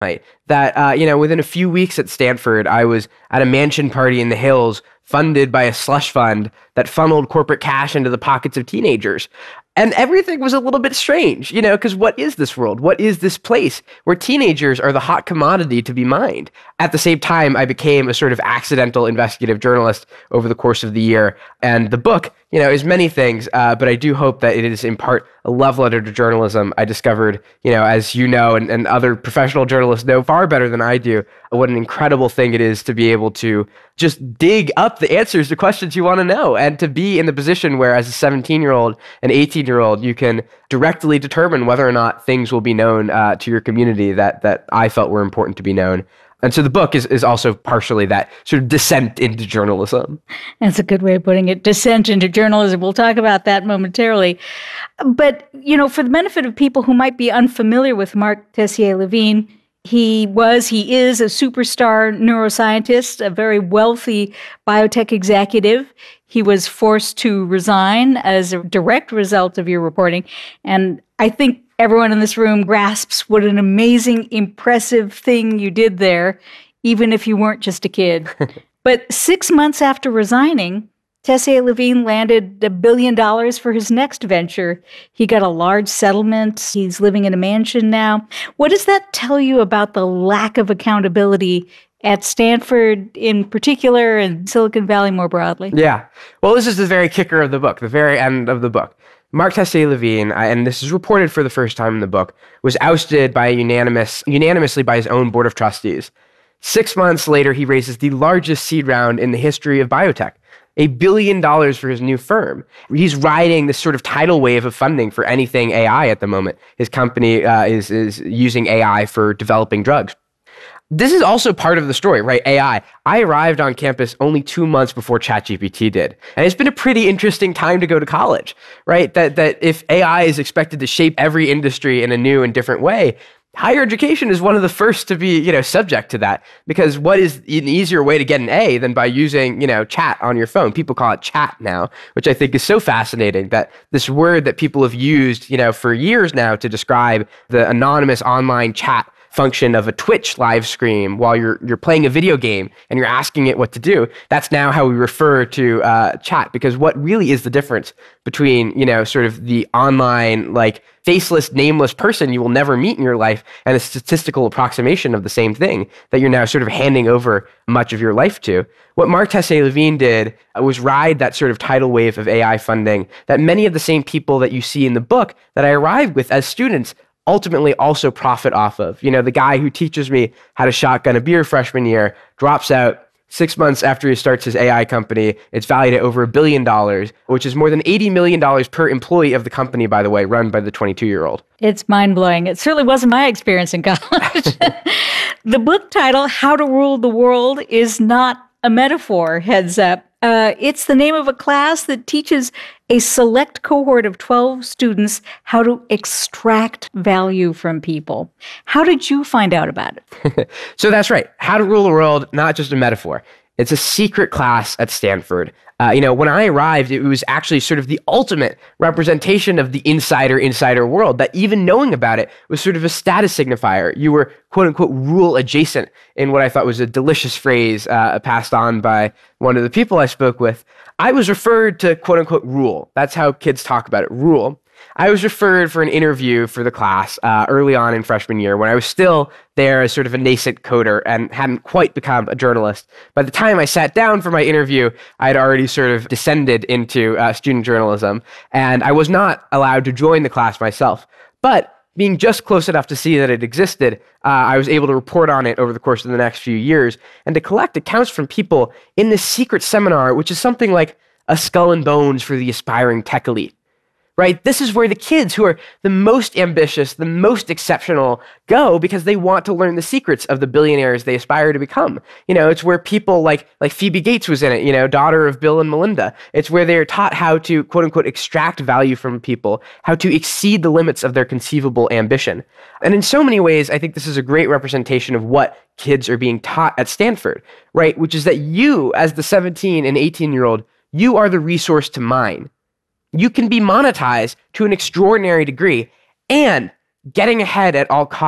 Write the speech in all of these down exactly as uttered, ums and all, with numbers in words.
Right. That, uh, you know, within a few weeks at Stanford, I was at a mansion party in the hills funded by a slush fund that funneled corporate cash into the pockets of teenagers. And everything was a little bit strange, you know, because what is this world? What is this place where teenagers are the hot commodity to be mined? At the same time, I became a sort of accidental investigative journalist over the course of the year. And the book, you know, is many things, uh, but I do hope that it is in part a love letter to journalism. I discovered, you know, as you know, and, and other professional journalists know far better than I do, what an incredible thing it is to be able to just dig up the answers to questions you want to know, and to be in the position where, as a seventeen-year-old, an eighteen-year-old, you can directly determine whether or not things will be known uh, to your community that that I felt were important to be known. And so the book is, is also partially that sort of descent into journalism. That's a good way of putting it, descent into journalism. We'll talk about that momentarily. But, you know, for the benefit of people who might be unfamiliar with Mark Tessier-Lavigne, he was, he is a superstar neuroscientist, a very wealthy biotech executive. He was forced to resign as a direct result of your reporting. And I think everyone in this room grasps what an amazing, impressive thing you did there, even if you weren't just a kid. But six months after resigning, Tessier-Lavigne landed a billion dollars for his next venture. He got a large settlement. He's living in a mansion now. What does that tell you about the lack of accountability at Stanford in particular and Silicon Valley more broadly? Yeah. Well, this is the very kicker of the book, the very end of the book. Mark Tessier-Lavigne, and this is reported for the first time in the book, was ousted by a unanimous, unanimously by his own board of trustees. Six months later, he raises the largest seed round in the history of biotech, a billion dollars for his new firm. He's riding this sort of tidal wave of funding for anything A I at the moment. His company uh, is, is using A I for developing drugs. This is also part of the story, right? A I. I arrived on campus only two months before ChatGPT did. And it's been a pretty interesting time to go to college, right? That that if A I is expected to shape every industry in a new and different way, higher education is one of the first to be, you know, subject to that. Because what is an easier way to get an A than by using, you know, chat on your phone? People call it chat now, which I think is so fascinating, that this word that people have used, you know, for years now to describe the anonymous online chat function of a Twitch live stream while you're you're playing a video game and you're asking it what to do. That's now how we refer to uh, chat, because what really is the difference between, you know, sort of the online, like, faceless, nameless person you will never meet in your life and a statistical approximation of the same thing that you're now sort of handing over much of your life to. What Mark Tessier-Lavigne did was ride that sort of tidal wave of A I funding that many of the same people that you see in the book that I arrived with as students ultimately also profit off of. You know, the guy who teaches me how to shotgun a beer freshman year drops out six months after he starts his A I company. It's valued at over a billion dollars, which is more than eighty million dollars per employee of the company, by the way, run by the twenty-two-year-old. It's mind-blowing. It certainly wasn't my experience in college. The book title, How to Rule the World, is not a metaphor, heads up. Uh, it's the name of a class that teaches a select cohort of twelve students how to extract value from people. How did you find out about it? So that's right. How to Rule the World, not just a metaphor. It's a secret class at Stanford. Uh, you know, when I arrived, it was actually sort of the ultimate representation of the insider insider world, that even knowing about it was sort of a status signifier. You were, quote unquote, rule adjacent, in what I thought was a delicious phrase uh, passed on by one of the people I spoke with. I was referred to, quote unquote, rule. That's how kids talk about it, rule. I was referred for an interview for the class uh, early on in freshman year, when I was still there as sort of a nascent coder and hadn't quite become a journalist. By the time I sat down for my interview, I had already sort of descended into uh, student journalism, and I was not allowed to join the class myself. But being just close enough to see that it existed, uh, I was able to report on it over the course of the next few years and to collect accounts from people in this secret seminar, which is something like a skull and bones for the aspiring tech elite. Right? This is where the kids who are the most ambitious, the most exceptional go, because they want to learn the secrets of the billionaires they aspire to become. You know, it's where people like like Phoebe Gates was in it, you know, daughter of Bill and Melinda. It's where they're taught how to, quote unquote, extract value from people, how to exceed the limits of their conceivable ambition. And in so many ways, I think this is a great representation of what kids are being taught at Stanford, right? Which is that you, as the seventeen and eighteen-year-old, you are the resource to mine. You can be monetized to an extraordinary degree, and getting ahead at all costs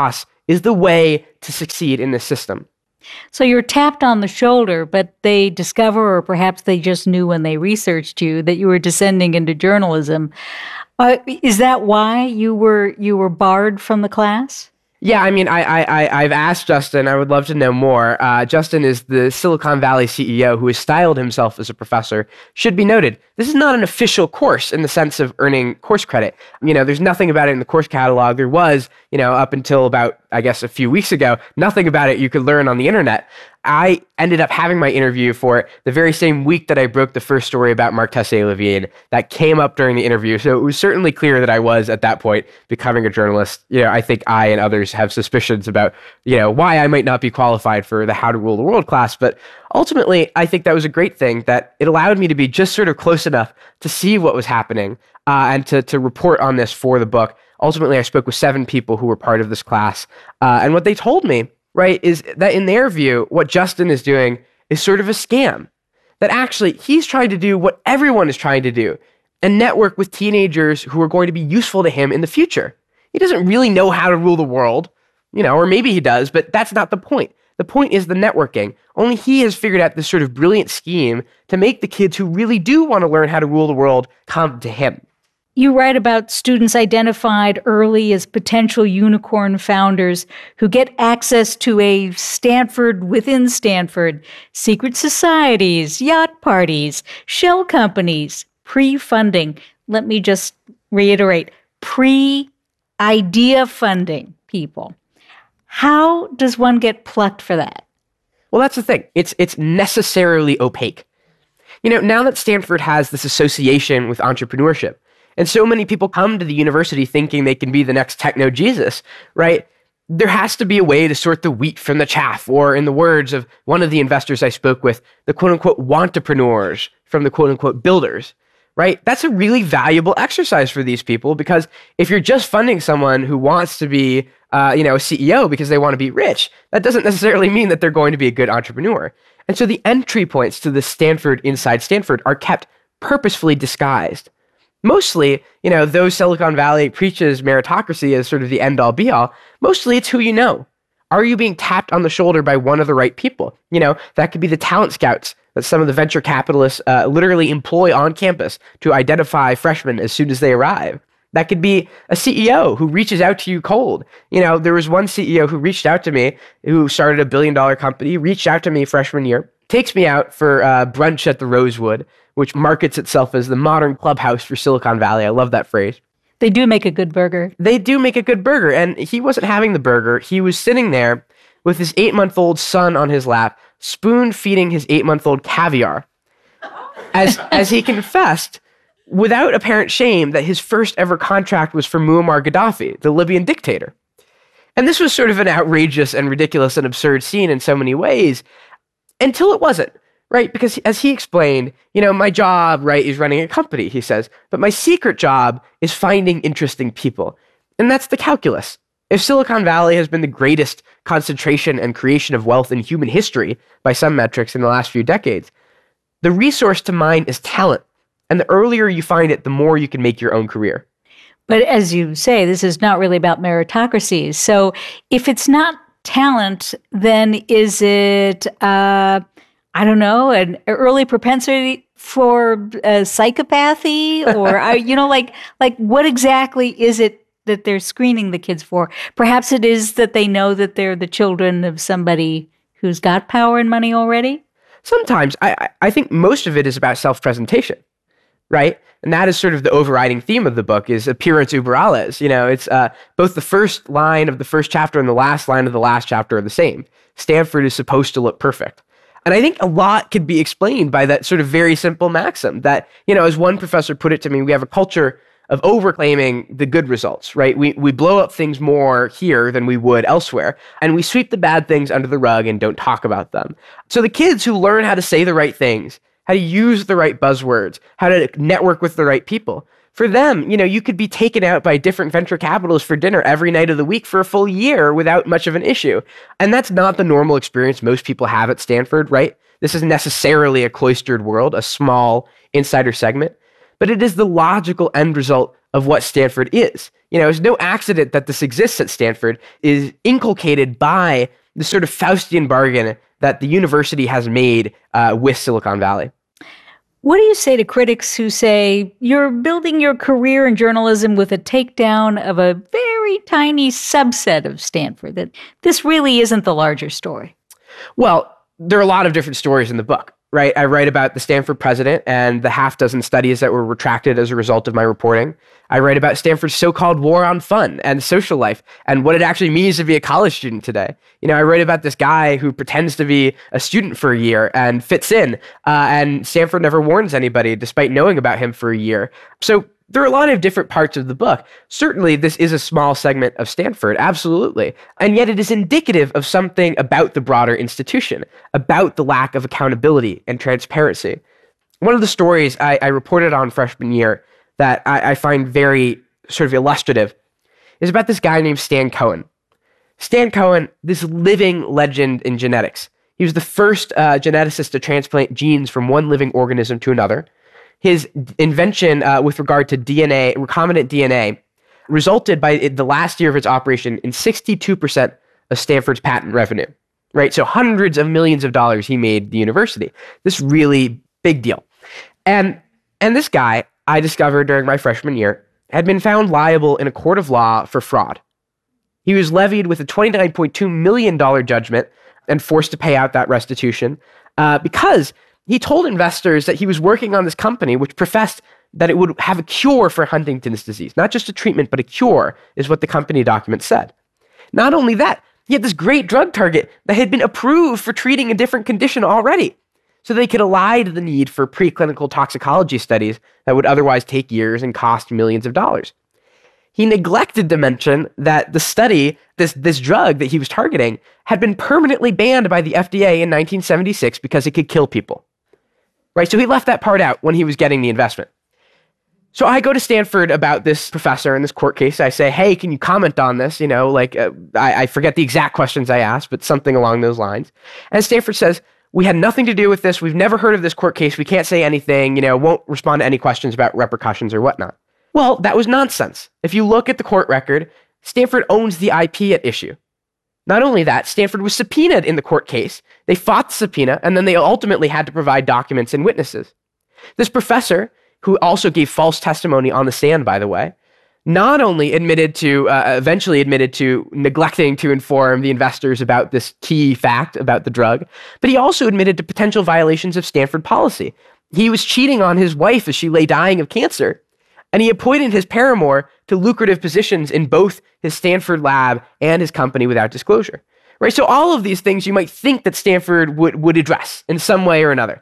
is the way to succeed in this system. So you're tapped on the shoulder, but they discover, or perhaps they just knew when they researched you, that you were descending into journalism. Uh, is that why you were you were barred from the class? Yeah, I mean, I, I, I, I've asked Justin. I would love to know more. Uh, Justin is the Silicon Valley C E O who has styled himself as a professor. Should be noted, this is not an official course in the sense of earning course credit. You know, there's nothing about it in the course catalog. There was, you know, up until about, I guess, a few weeks ago, nothing about it you could learn on the internet. I ended up having my interview for it the very same week that I broke the first story about Mark Tessier-Lavigne. That came up during the interview. So it was certainly clear that I was, at that point, becoming a journalist. You know, I think I and others have suspicions about, you know, why I might not be qualified for the How to Rule the World class. But ultimately, I think that was a great thing, that it allowed me to be just sort of close enough to see what was happening uh, and to, to report on this for the book. Ultimately, I spoke with seven people who were part of this class. Uh, and what they told me, right, is that in their view, what Justin is doing is sort of a scam. That actually, he's trying to do what everyone is trying to do and network with teenagers who are going to be useful to him in the future. He doesn't really know how to rule the world, you know, or maybe he does, but that's not the point. The point is the networking. Only he has figured out this sort of brilliant scheme to make the kids who really do want to learn how to rule the world come to him. You write about students identified early as potential unicorn founders who get access to a Stanford within Stanford, secret societies, yacht parties, shell companies, pre-funding. Let me just reiterate, pre-idea funding people. How does one get plucked for that? Well, that's the thing. It's it's necessarily opaque. You know, now that Stanford has this association with entrepreneurship, and so many people come to the university thinking they can be the next techno-Jesus, right? There has to be a way to sort the wheat from the chaff, or in the words of one of the investors I spoke with, the quote-unquote wantpreneurs from the quote-unquote builders, right? That's a really valuable exercise for these people, because if you're just funding someone who wants to be, uh, you know, a C E O because they want to be rich, that doesn't necessarily mean that they're going to be a good entrepreneur. And so the entry points to the Stanford inside Stanford are kept purposefully disguised. Mostly, you know, though Silicon Valley preaches meritocracy as sort of the end-all be-all, mostly it's who you know. Are you being tapped on the shoulder by one of the right people? You know, that could be the talent scouts that some of the venture capitalists uh, literally employ on campus to identify freshmen as soon as they arrive. That could be a C E O who reaches out to you cold. You know, there was one C E O who reached out to me, who started a billion-dollar company, reached out to me freshman year, takes me out for uh, brunch at the Rosewood, which markets itself as the modern clubhouse for Silicon Valley. I love that phrase. They do make a good burger. They do make a good burger. And he wasn't having the burger. He was sitting there with his eight-month-old son on his lap, spoon-feeding his eight-month-old caviar, as, as he confessed, without apparent shame, that his first ever contract was for Muammar Gaddafi, the Libyan dictator. And this was sort of an outrageous and ridiculous and absurd scene in so many ways, until it wasn't. Right? Because as he explained, you know, my job, right, is running a company, he says, but my secret job is finding interesting people. And that's the calculus. If Silicon Valley has been the greatest concentration and creation of wealth in human history, by some metrics in the last few decades, the resource to mine is talent. And the earlier you find it, the more you can make your own career. But as you say, this is not really about meritocracies. So if it's not talent, then is it... Uh, I don't know, an early propensity for uh, psychopathy, or uh, you know, like like what exactly is it that they're screening the kids for? Perhaps it is that they know that they're the children of somebody who's got power and money already. Sometimes I I think most of it is about self-presentation, right? And that is sort of the overriding theme of the book, is appearance uber alles. You know, it's uh, both the first line of the first chapter and the last line of the last chapter are the same. Stanford is supposed to look perfect. And I think a lot could be explained by that sort of very simple maxim that, you know, as one professor put it to me, we have a culture of overclaiming the good results, right? We we blow up things more here than we would elsewhere, and we sweep the bad things under the rug and don't talk about them. So the kids who learn how to say the right things, how to use the right buzzwords, how to network with the right people, for them, you know, you could be taken out by different venture capitalists for dinner every night of the week for a full year without much of an issue. And that's not the normal experience most people have at Stanford, right? This is necessarily a cloistered world, a small insider segment, but it is the logical end result of what Stanford is. You know, it's no accident that this exists at Stanford, is inculcated by the sort of Faustian bargain that the university has made uh, with Silicon Valley. What do you say to critics who say you're building your career in journalism with a takedown of a very tiny subset of Stanford, that this really isn't the larger story? Well, there are a lot of different stories in the book, right? I write about the Stanford president and the half dozen studies that were retracted as a result of my reporting. I write about Stanford's so-called war on fun and social life and what it actually means to be a college student today. You know, I write about this guy who pretends to be a student for a year and fits in, uh, and Stanford never warns anybody despite knowing about him for a year. So there are a lot of different parts of the book. Certainly, this is a small segment of Stanford, absolutely. And yet it is indicative of something about the broader institution, about the lack of accountability and transparency. One of the stories I, I reported on freshman year that I, I find very sort of illustrative is about this guy named Stan Cohen. Stan Cohen, this living legend in genetics. He was the first uh, geneticist to transplant genes from one living organism to another. His invention uh, with regard to D N A, recombinant D N A, resulted by the last year of its operation in sixty-two percent of Stanford's patent revenue, right? So hundreds of millions of dollars he made the university. This really big deal. And, and this guy, I discovered during my freshman year, had been found liable in a court of law for fraud. He was levied with a twenty-nine point two million dollars judgment and forced to pay out that restitution uh, because he told investors that he was working on this company which professed that it would have a cure for Huntington's disease. Not just a treatment, but a cure is what the company document said. Not only that, he had this great drug target that had been approved for treating a different condition already. So they could elide the need for preclinical toxicology studies that would otherwise take years and cost millions of dollars. He neglected to mention that the study, this, this drug that he was targeting, had been permanently banned by the F D A in nineteen seventy-six because it could kill people. Right? So he left that part out when he was getting the investment. So I go to Stanford about this professor in this court case. I say, hey, can you comment on this? You know, like, uh, I, I forget the exact questions I asked, but something along those lines. And Stanford says, we had nothing to do with this. We've never heard of this court case. We can't say anything, you know, won't respond to any questions about repercussions or whatnot. Well, that was nonsense. If you look at the court record, Stanford owns the I P at issue. Not only that, Stanford was subpoenaed in the court case. They fought the subpoena, and then they ultimately had to provide documents and witnesses. This professor, who also gave false testimony on the stand, by the way, not only admitted to, uh, eventually admitted to neglecting to inform the investors about this key fact about the drug, but he also admitted to potential violations of Stanford policy. He was cheating on his wife as she lay dying of cancer, and he appointed his paramour to lucrative positions in both his Stanford lab and his company without disclosure. Right? So all of these things you might think that Stanford would, would address in some way or another.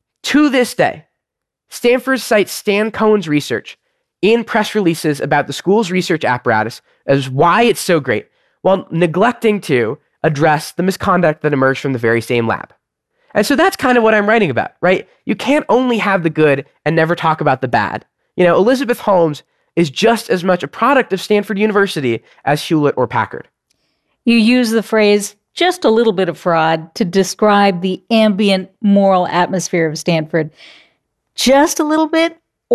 To this day, Stanford cites Stan Cohen's research in press releases about the school's research apparatus as why it's so great, while neglecting to address the misconduct that emerged from the very same lab. And so that's kind of what I'm writing about, right? You can't only have the good and never talk about the bad. You know, Elizabeth Holmes is just as much a product of Stanford University as Hewlett or Packard. You use the phrase, just a little bit of fraud, to describe the ambient moral atmosphere of Stanford. Just a little bit,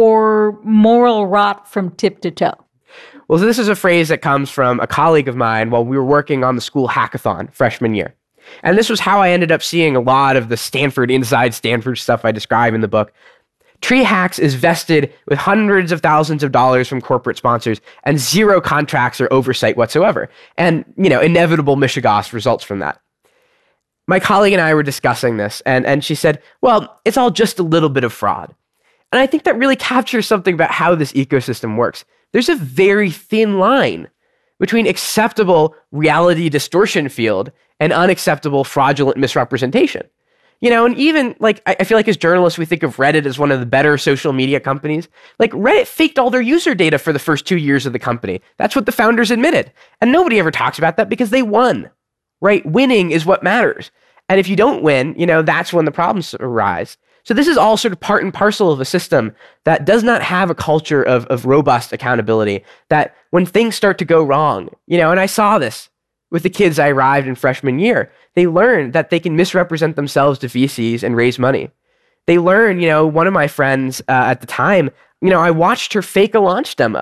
or moral rot from tip to toe? Well, so this is a phrase that comes from a colleague of mine while we were working on the school hackathon freshman year. And this was how I ended up seeing a lot of the Stanford, inside Stanford stuff I describe in the book. TreeHacks is vested with hundreds of thousands of dollars from corporate sponsors and zero contracts or oversight whatsoever. And, you know, inevitable mishigas results from that. My colleague and I were discussing this, and, and she said, well, it's all just a little bit of fraud. And I think that really captures something about how this ecosystem works. There's a very thin line between acceptable reality distortion field and unacceptable fraudulent misrepresentation. You know, and even, like, I feel like as journalists, we think of Reddit as one of the better social media companies. Like, Reddit faked all their user data for the first two years of the company. That's what the founders admitted. And nobody ever talks about that because they won, right? Winning is what matters. And if you don't win, you know, that's when the problems arise. So this is all sort of part and parcel of a system that does not have a culture of, of robust accountability, that when things start to go wrong, you know, and I saw this with the kids I arrived in freshman year, they learn that they can misrepresent themselves to V Cs and raise money. They learn, you know, one of my friends uh, at the time, you know, I watched her fake a launch demo.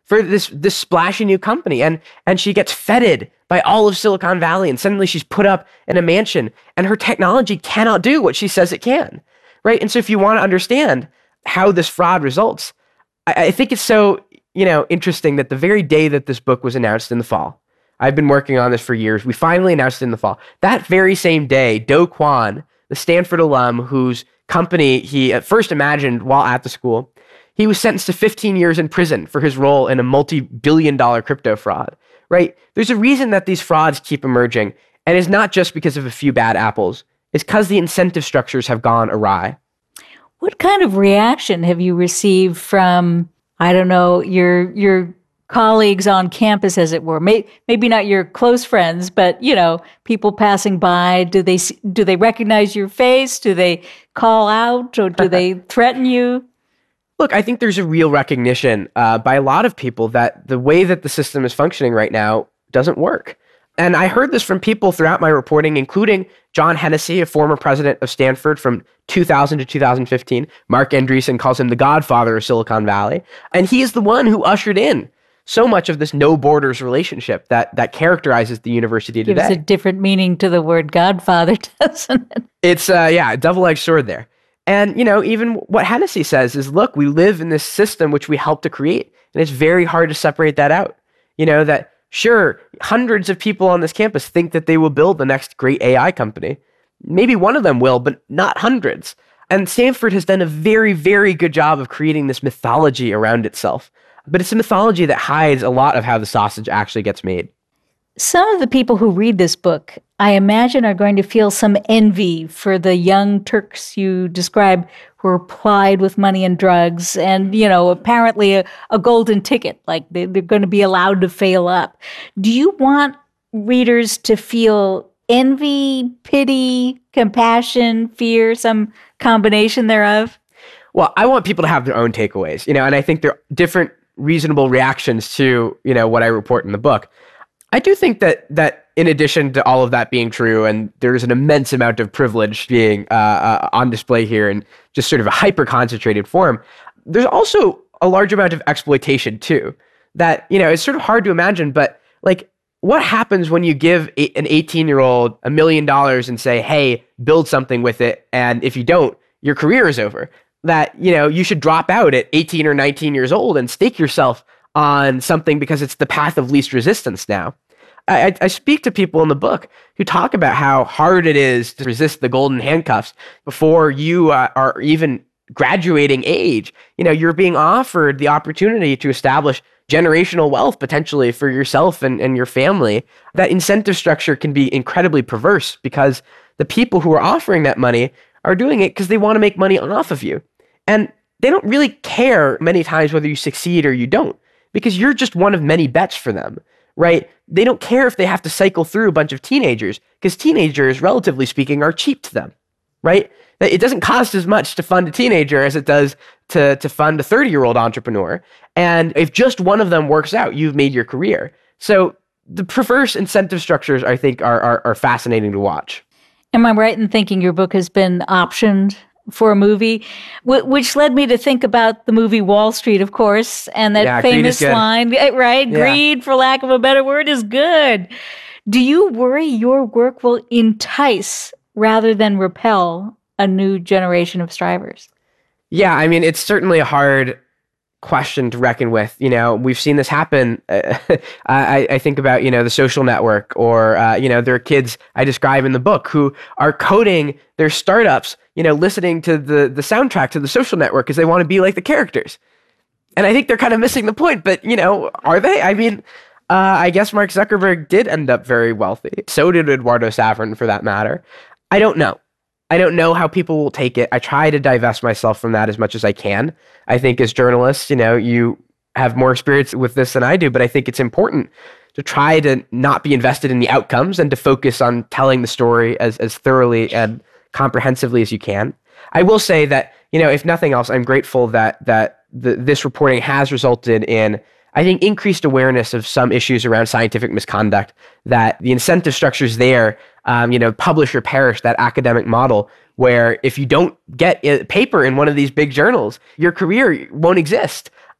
for this this splashy new company. And and she gets feted by all of Silicon Valley, and suddenly she's put up in a mansion, and her technology cannot do what she says it can, right? And so if you want to understand how this fraud results, I, I think it's so, you know, interesting that the very day that this book was announced in the fall, I've been working on this for years, we finally announced it in the fall. That very same day, Do Kwon, the Stanford alum whose company he at first imagined while at the school, he was sentenced to fifteen years in prison for his role in a multi-billion dollar crypto fraud, right? There's a reason that these frauds keep emerging, and it's not just because of a few bad apples. It's because the incentive structures have gone awry. What kind of reaction have you received from, I don't know, your your colleagues on campus, as it were? May, maybe not your close friends, but, you know, people passing by. Do they do they recognize your face? Do they call out, or do they threaten you? Look, I think there's a real recognition uh, by a lot of people that the way that the system is functioning right now doesn't work. And I heard this from people throughout my reporting, including John Hennessy, a former president of Stanford from two thousand to two thousand fifteen. Mark Andreessen calls him the godfather of Silicon Valley. And he is the one who ushered in so much of this no borders relationship that that characterizes the university today. Gives a different meaning to the word godfather, doesn't it? It's, uh, yeah, a double-edged sword there. And, you know, even what Hennessy says is, look, we live in this system which we helped to create, and it's very hard to separate that out. You know, that sure, hundreds of people on this campus think that they will build the next great A I company. Maybe one of them will, but not hundreds. And Stanford has done a very, very good job of creating this mythology around itself. But it's a mythology that hides a lot of how the sausage actually gets made. Some of the people who read this book, I imagine, are going to feel some envy for the young Turks you describe who are plied with money and drugs and, you know, apparently a, a golden ticket, like they, they're going to be allowed to fail up. Do you want readers to feel envy, pity, compassion, fear, some combination thereof? Well, I want people to have their own takeaways, you know, and I think there are different reasonable reactions to, you know, what I report in the book. I do think that that in addition to all of that being true, and there's an immense amount of privilege being uh, uh, on display here in just sort of a hyper-concentrated form, there's also a large amount of exploitation too. That, you know, it's sort of hard to imagine, but like, what happens when you give a, an eighteen-year-old a million dollars and say, hey, build something with it, and if you don't, your career is over? That, you know, you should drop out at eighteen or nineteen years old and stake yourself on something because it's the path of least resistance now. I, I speak to people in the book who talk about how hard it is to resist the golden handcuffs before you uh, are even graduating age. You know, you're being offered the opportunity to establish generational wealth potentially for yourself and, and your family. That incentive structure can be incredibly perverse because the people who are offering that money are doing it because they want to make money off of you. And they don't really care many times whether you succeed or you don't, because you're just one of many bets for them, right? They don't care if they have to cycle through a bunch of teenagers, because teenagers, relatively speaking, are cheap to them, right? It doesn't cost as much to fund a teenager as it does to, to fund a thirty-year-old entrepreneur. And if just one of them works out, you've made your career. So the perverse incentive structures, I think, are, are, are fascinating to watch. Am I right in thinking your book has been optioned for a movie, which led me to think about the movie Wall Street, of course, and that yeah, famous line, right? Yeah. Greed, for lack of a better word, is good. Do you worry your work will entice rather than repel a new generation of strivers? Yeah, I mean, it's certainly a hard question to reckon with. You know, we've seen this happen. Uh, I, I think about, you know, The Social Network, or, uh, you know, there are kids I describe in the book who are coding their startups, you know, listening to the, the soundtrack to The Social Network because they want to be like the characters. And I think they're kind of missing the point, but, you know, are they? I mean, uh, I guess Mark Zuckerberg did end up very wealthy. So did Eduardo Saverin, for that matter. I don't know. I don't know how people will take it. I try to divest myself from that as much as I can. I think as journalists, you know, you have more experience with this than I do, but I think it's important to try to not be invested in the outcomes and to focus on telling the story as, as thoroughly and comprehensively as you can. I will say that, you know, if nothing else, I'm grateful that that the, this reporting has resulted in, I think, increased awareness of some issues around scientific misconduct, that the incentive structures there, um, you know, publish or perish, that academic model where if you don't get a paper in one of these big journals, your career won't exist.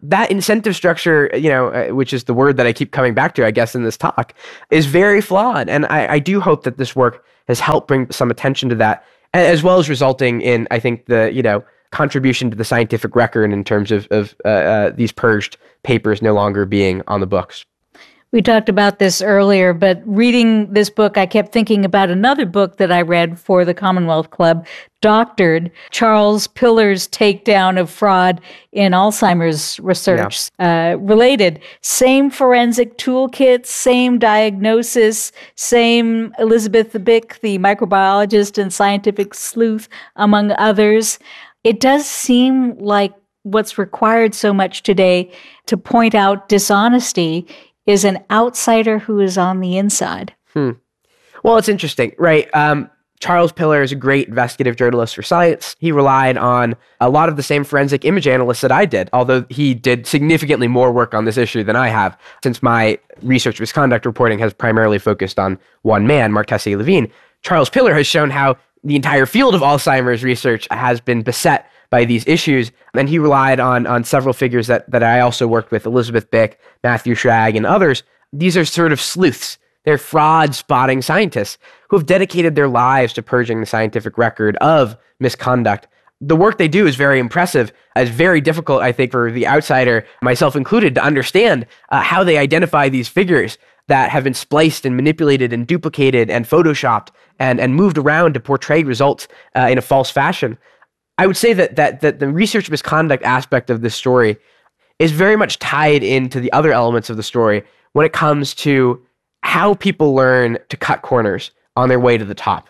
that incentive structure, you know, uh, which is the word that I keep coming back to, I guess, in this talk, is very flawed. And I, I do hope that this work has helped bring some attention to that, as well as resulting in, I think, the, you know, contribution to the scientific record in terms of, of uh, uh, these purged papers no longer being on the books. We talked about this earlier, but reading this book, I kept thinking about another book that I read for the Commonwealth Club, Doctored, Charles Pillar's takedown of fraud in Alzheimer's research. Yeah. Uh, related, same forensic toolkit, same diagnosis, same Elizabeth Bick, the microbiologist and scientific sleuth, among others. It does seem like what's required so much today to point out dishonesty is an outsider who is on the inside. Hmm. Well, it's interesting, right? Um, Charles Pillar is a great investigative journalist for science. He relied on a lot of the same forensic image analysts that I did, although he did significantly more work on this issue than I have, since my research misconduct reporting has primarily focused on one man, Mark Tessier-Levine. Charles Pillar has shown how the entire field of Alzheimer's research has been beset by these issues, and he relied on on several figures that, that I also worked with, Elizabeth Bick, Matthew Schrag, and others. These are sort of sleuths. They're fraud-spotting scientists who have dedicated their lives to purging the scientific record of misconduct. The work they do is very impressive. It's very difficult, I think, for the outsider, myself included, to understand uh, how they identify these figures that have been spliced and manipulated and duplicated and photoshopped and, and moved around to portray results uh, in a false fashion. I would say that, that that the research misconduct aspect of this story is very much tied into the other elements of the story when it comes to how people learn to cut corners on their way to the top.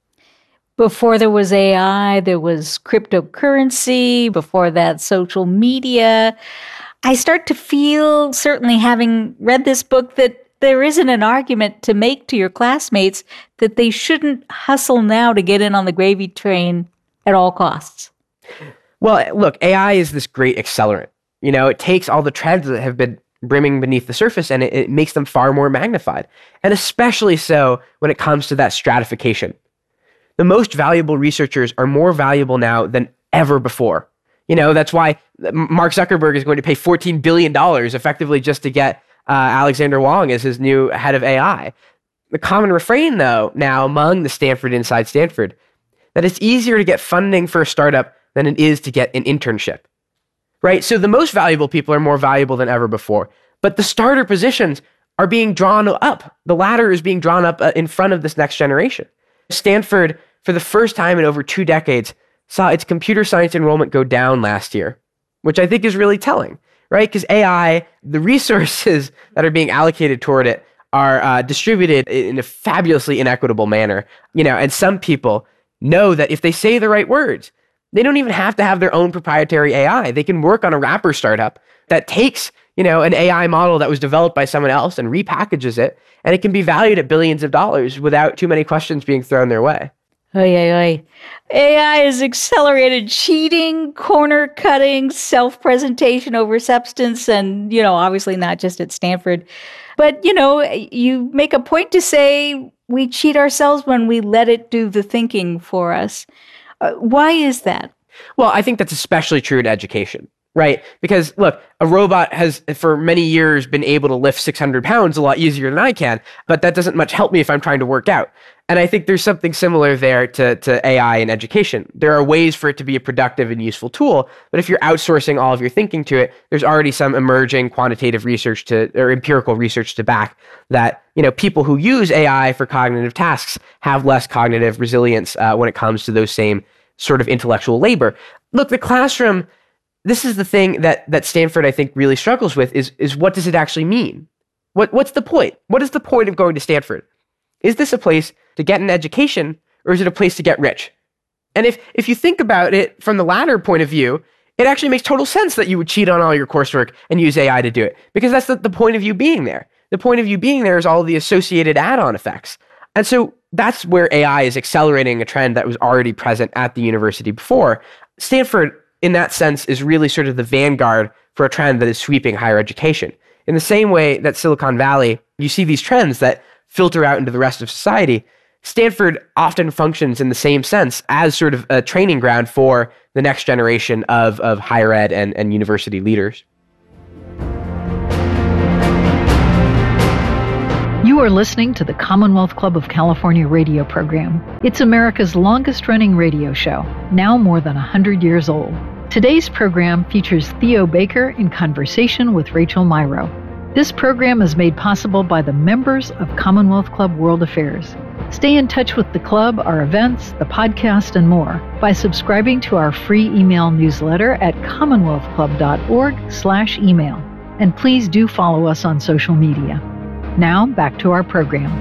Before there was A I, there was cryptocurrency. Before that, social media. I start to feel, certainly having read this book, that there isn't an argument to make to your classmates that they shouldn't hustle now to get in on the gravy train at all costs. Well, look, A I is this great accelerant. You know, it takes all the trends that have been brimming beneath the surface and it, it makes them far more magnified. And especially so when it comes to that stratification. The most valuable researchers are more valuable now than ever before. You know, that's why Mark Zuckerberg is going to pay fourteen billion dollars effectively just to get uh, Alexander Wang as his new head of A I. The common refrain, though, now among the Stanford Inside Stanford, that it's easier to get funding for a startup than it is to get an internship, right? So the most valuable people are more valuable than ever before, but the starter positions are being drawn up. The ladder is being drawn up uh, in front of this next generation. Stanford, for the first time in over two decades, saw its computer science enrollment go down last year, which I think is really telling, right? Because A I, the resources that are being allocated toward it are uh, distributed in a fabulously inequitable manner, you know, and some people know that if they say the right words, they don't even have to have their own proprietary A I. They can work on a wrapper startup that takes, you know, an A I model that was developed by someone else and repackages it, and it can be valued at billions of dollars without too many questions being thrown their way. Oy, oy, oy. A I has accelerated cheating, corner cutting, self-presentation over substance, and, you know, obviously not just at Stanford. But, you know, you make a point to say we cheat ourselves when we let it do the thinking for us. Uh, why is that? Well, I think that's especially true in education, right? Because, look, a robot has for many years been able to lift six hundred pounds a lot easier than I can, but that doesn't much help me if I'm trying to work out. And I think there's something similar there to, to A I in education. There are ways for it to be a productive and useful tool, but if you're outsourcing all of your thinking to it, there's already some emerging quantitative research to, or empirical research to back that, you know, people who use A I for cognitive tasks have less cognitive resilience uh, when it comes to those same sort of intellectual labor. Look, the classroom, this is the thing that, that Stanford, I think, really struggles with is, is what does it actually mean? What, what's the point? What is the point of going to Stanford? Is this a place to get an education, or is it a place to get rich? And if, if you think about it from the latter point of view, it actually makes total sense that you would cheat on all your coursework and use A I to do it, because that's the, the point of you being there. The point of you being there is all the associated add-on effects. And so that's where A I is accelerating a trend that was already present at the university before. Stanford, in that sense, is really sort of the vanguard for a trend that is sweeping higher education. In the same way that Silicon Valley, you see these trends that filter out into the rest of society, Stanford often functions in the same sense as sort of a training ground for the next generation of, of higher ed and, and university leaders. You are listening to the Commonwealth Club of California radio program. It's America's longest-running radio show, now more than one hundred years old. Today's program features Theo Baker in conversation with Rachel Myrow. This program is made possible by the members of Commonwealth Club World Affairs. Stay in touch with the club, our events, the podcast, and more by subscribing to our free email newsletter at commonwealthclub.org slash email. And please do follow us on social media. Now, back to our program.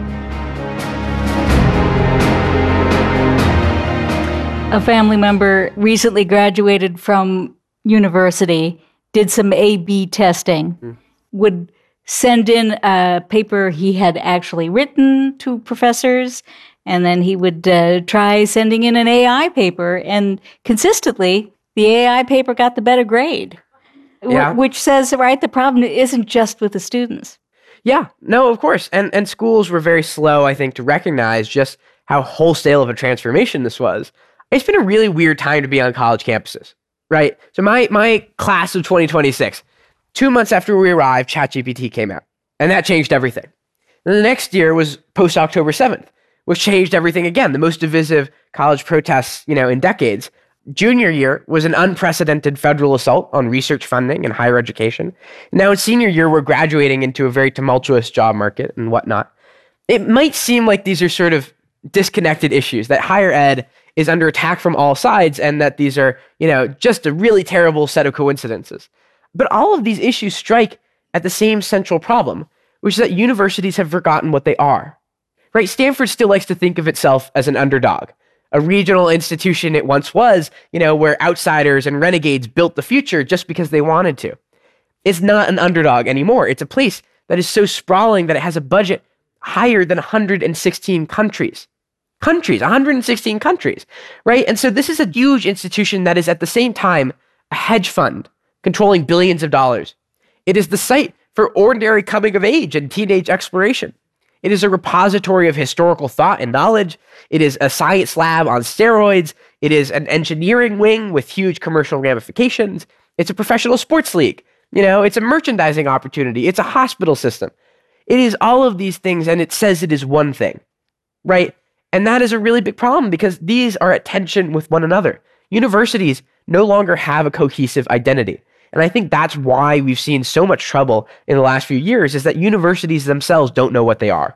A family member recently graduated from university, did some A B testing, mm. would send in a paper he had actually written to professors, and then he would uh, try sending in an A I paper, and consistently, the A I paper got the better grade, yeah. w- which says, right, the problem isn't just with the students. Yeah, no, of course. And and schools were very slow, I think, to recognize just how wholesale of a transformation this was. It's been a really weird time to be on college campuses, right? So my my class of twenty twenty-six, two months after we arrived, ChatGPT came out, and that changed everything. And the next year was post-October seventh, which changed everything again, the most divisive college protests, you know, in decades. Junior year was an unprecedented federal assault on research funding and higher education. Now in senior year, we're graduating into a very tumultuous job market and whatnot. It might seem like these are sort of disconnected issues, that higher ed is under attack from all sides and that these are, you know, just a really terrible set of coincidences. But all of these issues strike at the same central problem, which is that universities have forgotten what they are. Right? Stanford still likes to think of itself as an underdog, a regional institution it once was, you know, where outsiders and renegades built the future just because they wanted to. It's not an underdog anymore. It's a place that is so sprawling that it has a budget higher than one hundred sixteen countries. Countries, one hundred sixteen countries, right? And so this is a huge institution that is at the same time a hedge fund controlling billions of dollars. It is the site for ordinary coming of age and teenage exploration. It is a repository of historical thought and knowledge. It is a science lab on steroids. It is an engineering wing with huge commercial ramifications. It's a professional sports league. You know, it's a merchandising opportunity. It's a hospital system. It is all of these things, and it says it is one thing, right? And that is a really big problem because these are at tension with one another. Universities no longer have a cohesive identity. And I think that's why we've seen so much trouble in the last few years, is that universities themselves don't know what they are.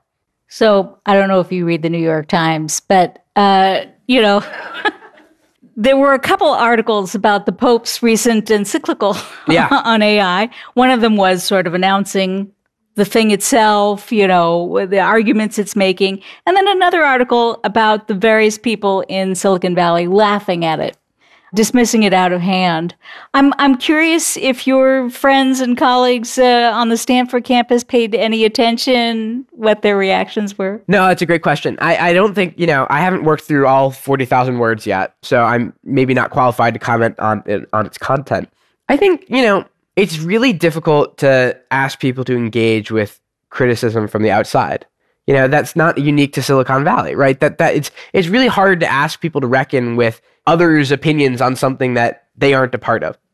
So I don't know if you read the New York Times, but, uh, you know, there were a couple articles about the Pope's recent encyclical yeah. on A I. One of them was sort of announcing the thing itself, you know, the arguments it's making. And then another article about the various people in Silicon Valley laughing at it, dismissing it out of hand. I'm I'm curious if your friends and colleagues uh, on the Stanford campus paid any attention, what their reactions were. No, that's a great question. I, I don't think, you know, I haven't worked through all forty thousand words yet, so I'm maybe not qualified to comment on it, on its content. I think, you know, it's really difficult to ask people to engage with criticism from the outside. You know, that's not unique to Silicon Valley, right? That that it's it's really hard to ask people to reckon with others' opinions on something that they aren't a part of.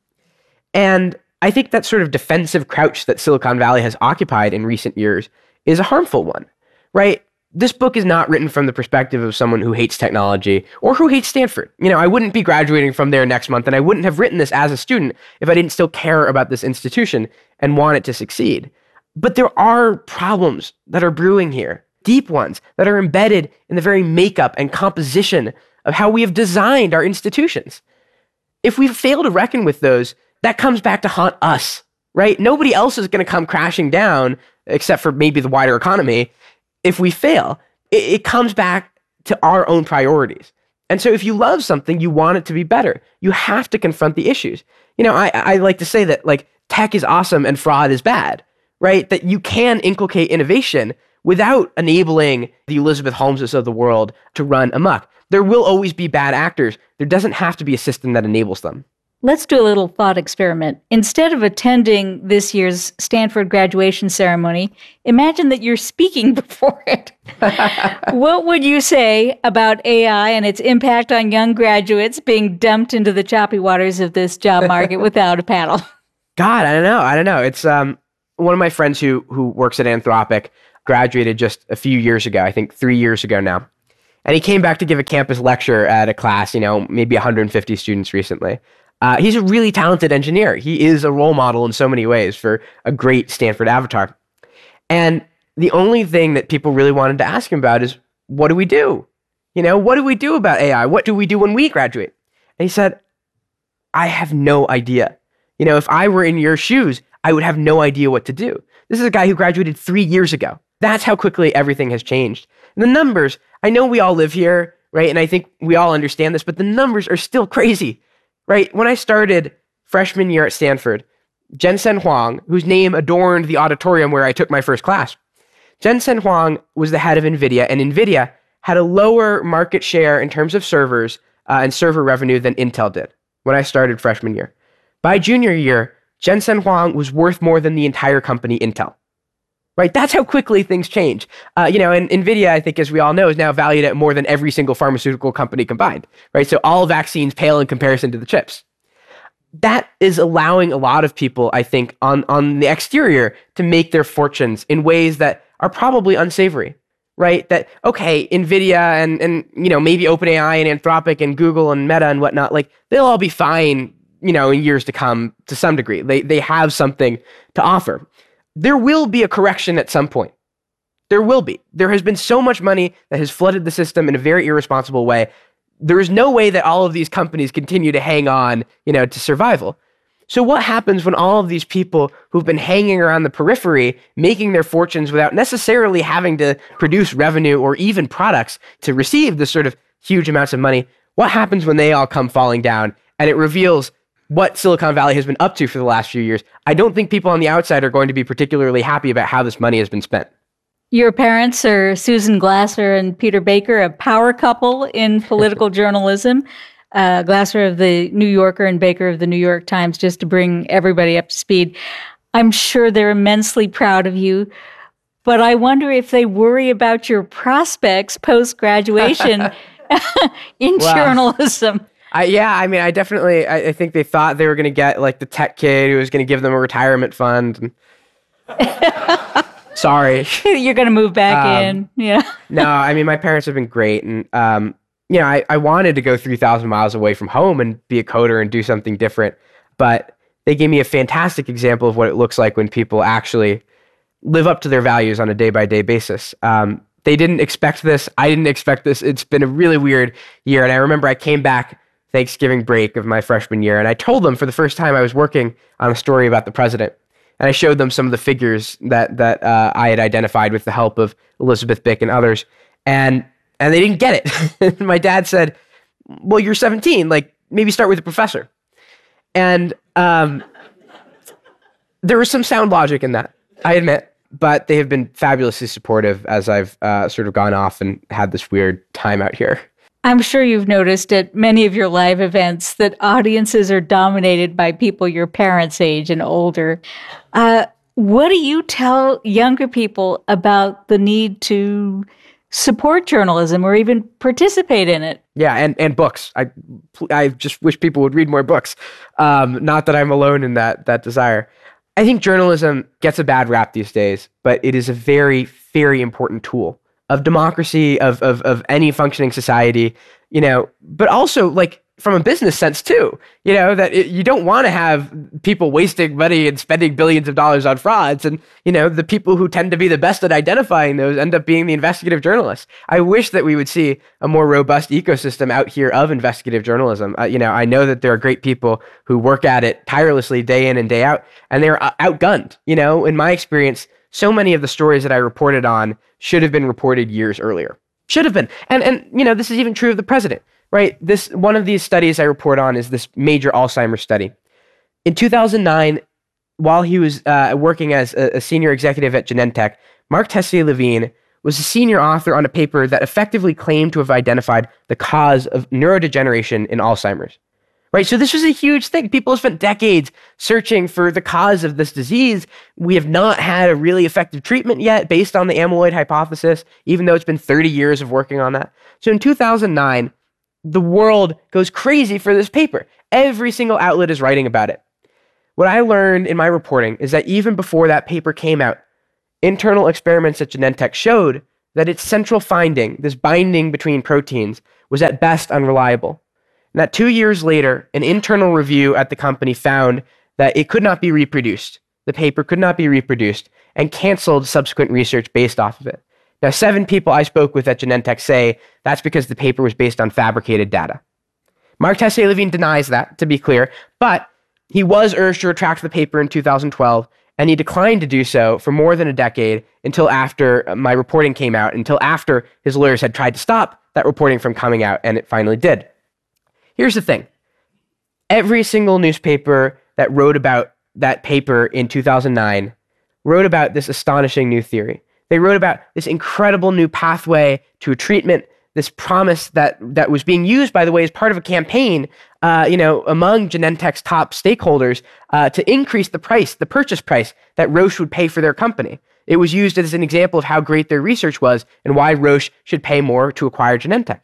And I think that sort of defensive crouch that Silicon Valley has occupied in recent years is a harmful one, right? This book is not written from the perspective of someone who hates technology or who hates Stanford. You know, I wouldn't be graduating from there next month, and I wouldn't have written this as a student if I didn't still care about this institution and want it to succeed. But there are problems that are brewing here, deep ones that are embedded in the very makeup and composition of how we have designed our institutions. If we fail to reckon with those, that comes back to haunt us, right? Nobody else is going to come crashing down, except for maybe the wider economy. If we fail, it, it comes back to our own priorities. And so if you love something, you want it to be better. You have to confront the issues. You know, I, I like to say that like tech is awesome and fraud is bad, right? That you can inculcate innovation without enabling the Elizabeth Holmeses of the world to run amok. There will always be bad actors. There doesn't have to be a system that enables them. Let's do a little thought experiment. Instead of attending this year's Stanford graduation ceremony, imagine that you're speaking before it. What would you say about A I and its impact on young graduates being dumped into the choppy waters of this job market without a paddle? God, I don't know. I don't know. It's um one of my friends who who works at Anthropic. graduated just a few years ago, I think three years ago now. And he came back to give a campus lecture at a class, you know, maybe one hundred fifty students recently. Uh, he's a really talented engineer. He is a role model in so many ways for a great Stanford avatar. And the only thing that people really wanted to ask him about is, what do we do? You know, what do we do about A I? What do we do when we graduate? And he said, I have no idea. You know, if I were in your shoes, I would have no idea what to do. This is a guy who graduated three years ago. That's how quickly everything has changed. And the numbers, I know we all live here, right? And I think we all understand this, but the numbers are still crazy, right? When I started freshman year at Stanford, Jensen Huang, whose name adorned the auditorium where I took my first class, Jensen Huang was the head of NVIDIA, and NVIDIA had a lower market share in terms of servers uh, and server revenue than Intel did when I started freshman year. By junior year, Jensen Huang was worth more than the entire company Intel. Right? That's how quickly things change. Uh, you know, and NVIDIA, I think, as we all know, is now valued at more than every single pharmaceutical company combined. Right? So all vaccines pale in comparison to the chips. That is allowing a lot of people, I think, on, on the exterior to make their fortunes in ways that are probably unsavory. Right? That, okay, NVIDIA and, and you know, maybe OpenAI and Anthropic and Google and Meta and whatnot, like, they'll all be fine, you know, in years to come to some degree. They, they have something to offer. There will be a correction at some point. There will be. There has been so much money that has flooded the system in a very irresponsible way. There is no way that all of these companies continue to hang on, you know, to survival. So what happens when all of these people who've been hanging around the periphery, making their fortunes without necessarily having to produce revenue or even products to receive this sort of huge amounts of money, what happens when they all come falling down and it reveals what Silicon Valley has been up to for the last few years? I don't think people on the outside are going to be particularly happy about how this money has been spent. Your parents are Susan Glasser and Peter Baker, a power couple in political journalism. Uh, Glasser of the New Yorker and Baker of the New York Times, just to bring everybody up to speed. I'm sure they're immensely proud of you, but I wonder if they worry about your prospects post-graduation in wow. journalism. I, yeah, I mean, I definitely, I, I think they thought they were going to get like the tech kid who was going to give them a retirement fund. And sorry. You're going to move back um, in. Yeah. No, I mean, my parents have been great. And, um, you know, I, I wanted to go three thousand miles away from home and be a coder and do something different. But they gave me a fantastic example of what it looks like when people actually live up to their values on a day-by-day basis. Um, they didn't expect this. I didn't expect this. It's been a really weird year. And I remember I came back Thanksgiving break of my freshman year, and I told them for the first time I was working on a story about the president, and I showed them some of the figures that that uh, I had identified with the help of Elizabeth Bick and others, and and they didn't get it. My dad said, "Well, you're seventeen. Like, maybe start with a professor." And um, there was some sound logic in that, I admit, but they have been fabulously supportive as I've uh, sort of gone off and had this weird time out here. I'm sure you've noticed at many of your live events that audiences are dominated by people your parents' age and older. Uh, what do you tell younger people about the need to support journalism or even participate in it? Yeah, and, and books. I I just wish people would read more books. Um, not that I'm alone in that that desire. I think journalism gets a bad rap these days, but it is a very, very important tool of democracy, of, of, of any functioning society, you know, but also like from a business sense too, you know, that it, you don't want to have people wasting money and spending billions of dollars on frauds. And, you know, the people who tend to be the best at identifying those end up being the investigative journalists. I wish that we would see a more robust ecosystem out here of investigative journalism. Uh, you know, I know that there are great people who work at it tirelessly day in and day out, and they're uh, outgunned. You know, in my experience, so many of the stories that I reported on should have been reported years earlier. Should have been. And, and you know, this is even true of the president, right? This one of these studies I report on is this major Alzheimer's study. In two thousand nine, while he was uh, working as a, a senior executive at Genentech, Mark Tessier-Levine was a senior author on a paper that effectively claimed to have identified the cause of neurodegeneration in Alzheimer's. Right, so this was a huge thing. People have spent decades searching for the cause of this disease. We have not had a really effective treatment yet based on the amyloid hypothesis, even though it's been thirty years of working on that. So in two thousand nine, the world goes crazy for this paper. Every single outlet is writing about it. What I learned in my reporting is that even before that paper came out, internal experiments at Genentech showed that its central finding, this binding between proteins, was at best unreliable. And that two years later, an internal review at the company found that it could not be reproduced. The paper could not be reproduced and canceled subsequent research based off of it. Now, seven people I spoke with at Genentech say that's because the paper was based on fabricated data. Mark Tessier-Lavigne denies that, to be clear, but he was urged to retract the paper in two thousand twelve, and he declined to do so for more than a decade until after my reporting came out, until after his lawyers had tried to stop that reporting from coming out, and it finally did. Here's the thing. Every single newspaper that wrote about that paper in two thousand nine wrote about this astonishing new theory. They wrote about this incredible new pathway to a treatment, this promise that, that was being used, by the way, as part of a campaign, uh, you know, among Genentech's top stakeholders uh, to increase the price, the purchase price that Roche would pay for their company. It was used as an example of how great their research was and why Roche should pay more to acquire Genentech.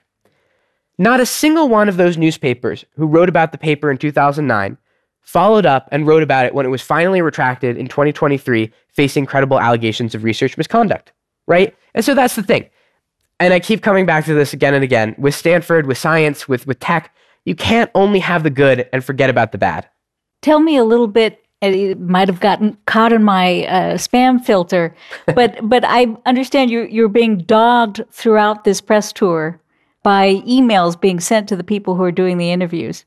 Not a single one of those newspapers who wrote about the paper in two thousand nine followed up and wrote about it when it was finally retracted in twenty twenty-three, facing credible allegations of research misconduct, right? And so that's the thing. And I keep coming back to this again and again. With Stanford, with science, with, with tech, you can't only have the good and forget about the bad. Tell me a little bit. It might have gotten caught in my uh, spam filter, but but I understand you're, you're being dogged throughout this press tour by emails being sent to the people who are doing the interviews.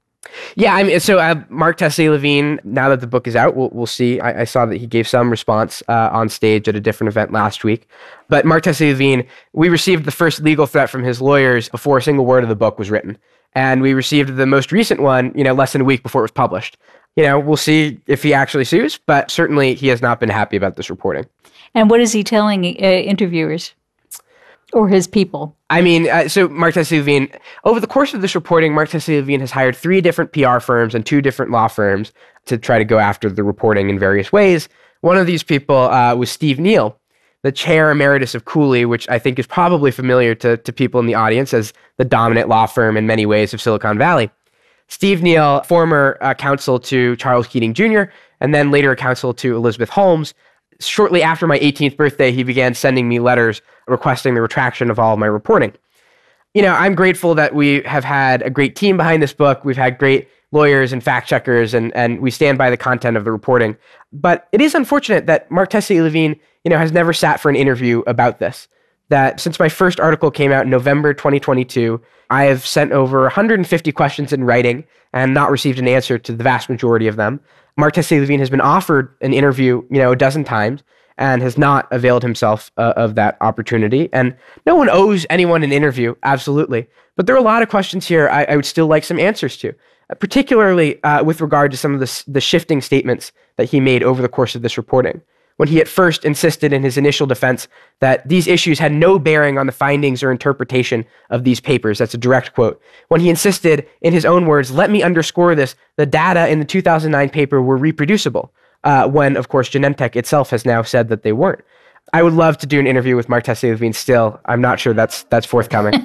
Yeah, I mean, so uh, Mark Tessier-Lavigne, now that the book is out, we'll, we'll see. I, I saw that he gave some response uh, on stage at a different event last week. But Mark Tessier-Lavigne, we received the first legal threat from his lawyers before a single word of the book was written. And we received the most recent one, you know, less than a week before it was published. You know, we'll see if he actually sues, but certainly he has not been happy about this reporting. And what is he telling uh, interviewers? Or his people? I mean, uh, so Mark Tessier-Lavigne, over the course of this reporting, Mark Tessier-Lavigne has hired three different P R firms and two different law firms to try to go after the reporting in various ways. One of these people uh, was Steve Neal, the chair emeritus of Cooley, which I think is probably familiar to, to people in the audience as the dominant law firm in many ways of Silicon Valley. Steve Neal, former uh, counsel to Charles Keating Junior, and then later a counsel to Elizabeth Holmes. Shortly after my eighteenth birthday, he began sending me letters requesting the retraction of all of my reporting. You know, I'm grateful that we have had a great team behind this book. We've had great lawyers and fact checkers, and, and we stand by the content of the reporting. But it is unfortunate that Mark Tessier-Lavigne, you know, has never sat for an interview about this. That since my first article came out in November twenty twenty-two, I have sent over one hundred fifty questions in writing and not received an answer to the vast majority of them. Mark Tessier-Lavigne has been offered an interview, you know, a dozen times and has not availed himself uh, of that opportunity. And no one owes anyone an interview, absolutely. But there are a lot of questions here I, I would still like some answers to, uh, particularly uh, with regard to some of the, the shifting statements that he made over the course of this reporting. When he at first insisted in his initial defense that these issues had no bearing on the findings or interpretation of these papers. That's a direct quote. When he insisted, in his own words, let me underscore this, the data in the two thousand nine paper were reproducible, uh, when, of course, Genentech itself has now said that they weren't. I would love to do an interview with Mark Tessier-Lavigne still. I'm not sure that's that's forthcoming.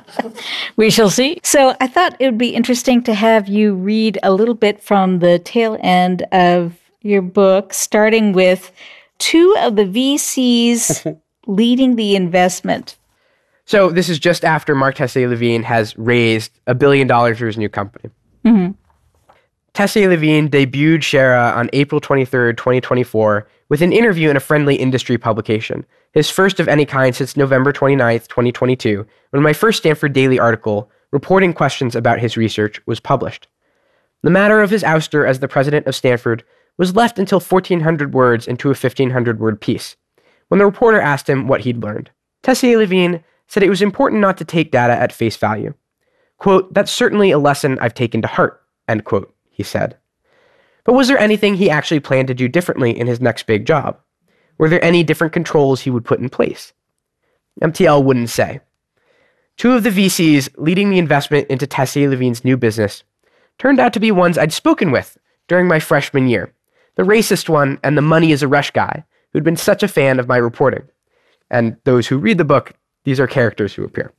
We shall see. So I thought it would be interesting to have you read a little bit from the tail end of your book, starting with two of the V Cs leading the investment. So this is just after Mark Tessier-Lavigne has raised a billion dollars for his new company. Mm-hmm. Tessier-Lavigne debuted Shara on April twenty-third, twenty twenty-four, with an interview in a friendly industry publication, his first of any kind since November twenty-ninth, twenty twenty-two, when my first Stanford Daily article, reporting questions about his research, was published. The matter of his ouster as the president of Stanford was left until fourteen hundred words into a fifteen hundred word piece, when the reporter asked him what he'd learned. Tessier-Lavigne said it was important not to take data at face value. Quote, "That's certainly a lesson I've taken to heart," end quote, he said. But was there anything he actually planned to do differently in his next big job? Were there any different controls he would put in place? M T L wouldn't say. Two of the V Cs leading the investment into Tessier-Lavigne's new business turned out to be ones I'd spoken with during my freshman year. The racist one and the money is a rush guy who'd been such a fan of my reporting. And those who read the book, these are characters who appear.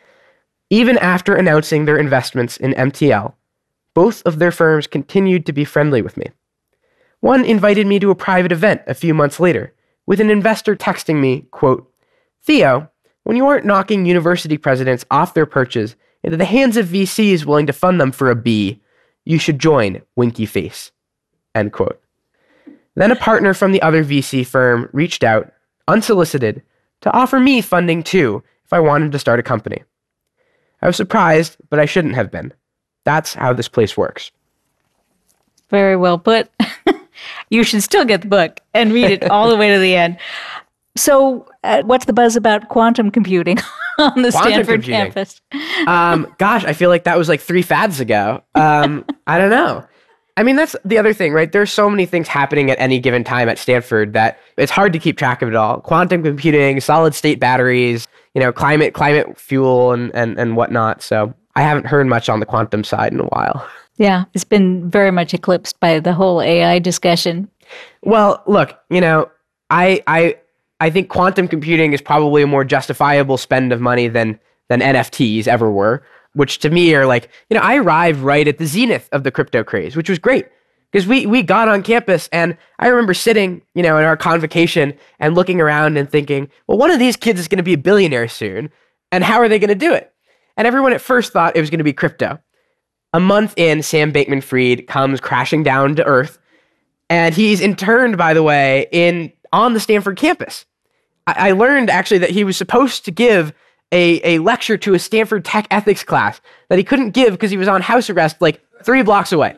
Even after announcing their investments in M T L, both of their firms continued to be friendly with me. One invited me to a private event a few months later, with an investor texting me, quote, "Theo, when you aren't knocking university presidents off their perches into the hands of V Cs willing to fund them for a B, you should join Winky Face," end quote. Then a partner from the other V C firm reached out, unsolicited, to offer me funding too if I wanted to start a company. I was surprised, but I shouldn't have been. That's how this place works. Very well put. You should still get the book and read it all the way to the end. So uh, what's the buzz about quantum computing on the Quantum Stanford computing. campus? um, gosh, I feel like that was like three fads ago. Um, I don't know. I mean, that's the other thing, right? There's so many things happening at any given time at Stanford that it's hard to keep track of it all. Quantum computing, solid state batteries, you know, climate, climate fuel and, and, and whatnot. So I haven't heard much on the quantum side in a while. Yeah, it's been very much eclipsed by the whole A I discussion. Well, look, you know, I, I, I think quantum computing is probably a more justifiable spend of money than than N F Ts ever were, which to me are like, you know, I arrived right at the zenith of the crypto craze, which was great because we we got on campus and I remember sitting, you know, in our convocation and looking around and thinking, well, one of these kids is going to be a billionaire soon, and how are they going to do it? And everyone at first thought it was going to be crypto. A month in, Sam Bankman-Fried comes crashing down to earth, and he's interned, by the way, in on the Stanford campus. I, I learned actually that he was supposed to give a, a lecture to a Stanford tech ethics class that he couldn't give because he was on house arrest like three blocks away.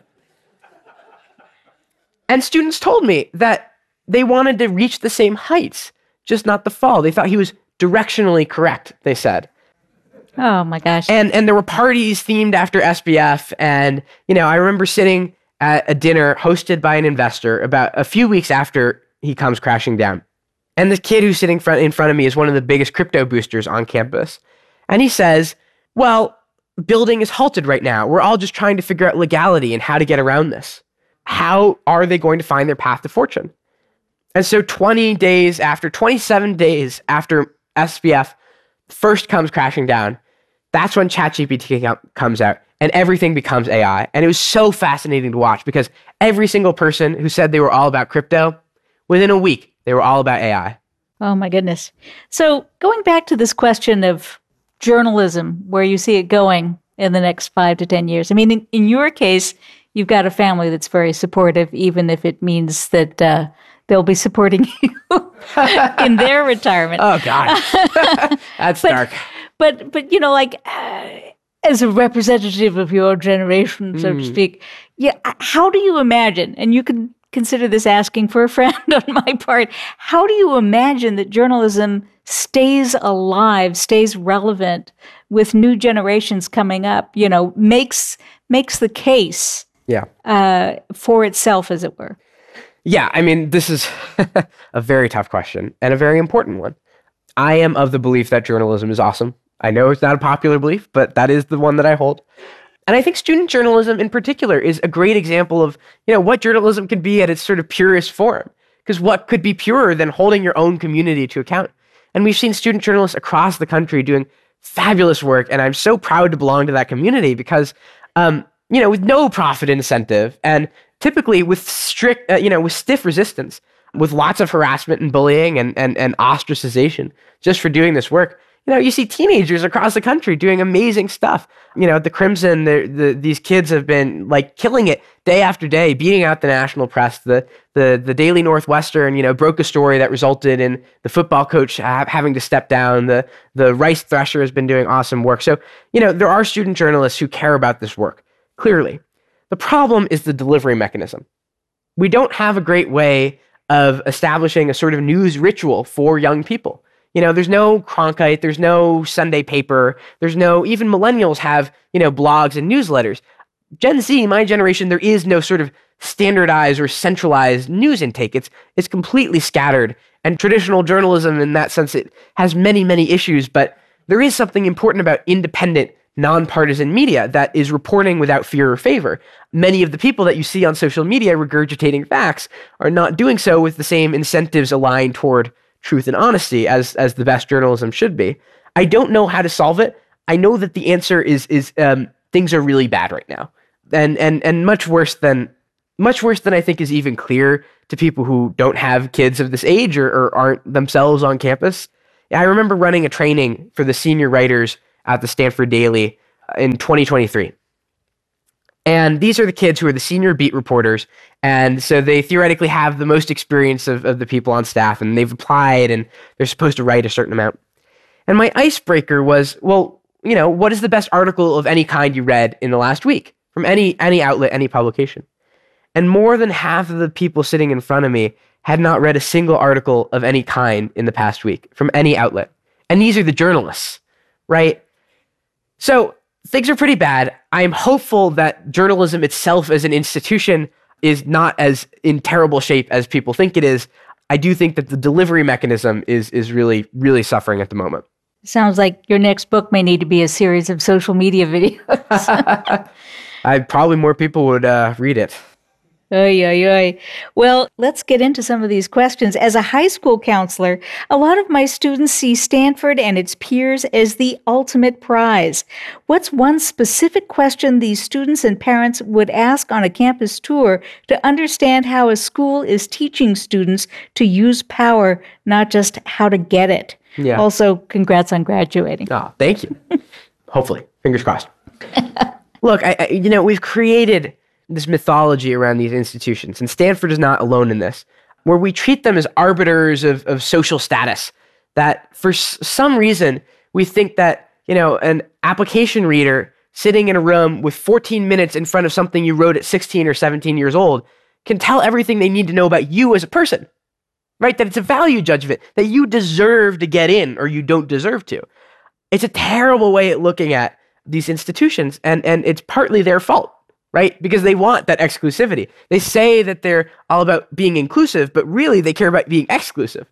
And students told me that they wanted to reach the same heights, just not the fall. They thought he was directionally correct, they said. Oh my gosh. And and there were parties themed after S B F. And, you know, I remember sitting at a dinner hosted by an investor about a few weeks after he comes crashing down. And the kid who's sitting front in front of me is one of the biggest crypto boosters on campus. And he says, well, building is halted right now. We're all just trying to figure out legality and how to get around this. How are they going to find their path to fortune? And so twenty days after, twenty-seven days after S B F first comes crashing down, that's when ChatGPT comes out and everything becomes A I. And it was so fascinating to watch because every single person who said they were all about crypto, within a week, they were all about A I. Oh my goodness. So going back to this question of journalism, where you see it going in the next five to ten years. I mean, in, in your case, you've got a family that's very supportive, even if it means that uh, they'll be supporting you in their retirement. Oh, God. That's but, dark. But, but you know, like, uh, as a representative of your generation, so Mm. to speak, yeah, how do you imagine, and you can consider this asking for a friend on my part, how do you imagine that journalism stays alive, stays relevant with new generations coming up, you know, makes makes the case Yeah. uh, for itself, as it were? Yeah, I mean, this is a very tough question and a very important one. I am of the belief that journalism is awesome. I know it's not a popular belief, but that is the one that I hold. And I think student journalism in particular is a great example of, you know, what journalism can be at its sort of purest form. Because what could be purer than holding your own community to account? And we've seen student journalists across the country doing fabulous work. And I'm so proud to belong to that community because, um, you know, with no profit incentive and typically with strict, uh, you know, with stiff resistance, with lots of harassment and bullying and, and, and ostracization just for doing this work. You know, you see teenagers across the country doing amazing stuff. You know, the Crimson, the, the, these kids have been like killing it day after day, beating out the national press. The, the, the Daily Northwestern, you know, broke a story that resulted in the football coach ha- having to step down. The, the Rice Thresher has been doing awesome work. So, you know, there are student journalists who care about this work, clearly. The problem is the delivery mechanism. We don't have a great way of establishing a sort of news ritual for young people. You know, there's no Cronkite, there's no Sunday paper, there's no, even millennials have, you know, blogs and newsletters. Gen Z, my generation, there is no sort of standardized or centralized news intake. It's it's completely scattered. And traditional journalism in that sense, it has many, many issues, but there is something important about independent, nonpartisan media that is reporting without fear or favor. Many of the people that you see on social media regurgitating facts are not doing so with the same incentives aligned toward truth and honesty as as the best journalism should be. I don't know how to solve it. I know that the answer is is um, things are really bad right now, and and and much worse than much worse than I think is even clear to people who don't have kids of this age or, or aren't themselves on campus. I remember running a training for the senior writers at the Stanford Daily in twenty twenty-three. And these are the kids who are the senior beat reporters. And so they theoretically have the most experience of, of the people on staff, and they've applied and they're supposed to write a certain amount. And my icebreaker was, well, you know, what is the best article of any kind you read in the last week from any any outlet, any publication? And more than half of the people sitting in front of me had not read a single article of any kind in the past week from any outlet. And these are the journalists, right? So things are pretty bad. I am hopeful that journalism itself as an institution is not as in terrible shape as people think it is. I do think that the delivery mechanism is is really, really suffering at the moment. Sounds like your next book may need to be a series of social media videos. I probably more people would uh, read it. Oy, oy, oy. Well, let's get into some of these questions. As a high school counselor, a lot of my students see Stanford and its peers as the ultimate prize. What's one specific question these students and parents would ask on a campus tour to understand how a school is teaching students to use power, not just how to get it? Yeah. Also, congrats on graduating. Oh, thank you. Hopefully. Fingers crossed. Look, I, I, you know, we've created this mythology around these institutions, and Stanford is not alone in this, where we treat them as arbiters of, of social status, that for s- some reason we think that, you know, an application reader sitting in a room with fourteen minutes in front of something you wrote at sixteen or seventeen years old can tell everything they need to know about you as a person, right? That it's a value judgment, that you deserve to get in or you don't deserve to. It's a terrible way at looking at these institutions, and, and it's partly their fault, right? Because they want that exclusivity. They say that they're all about being inclusive, but really they care about being exclusive.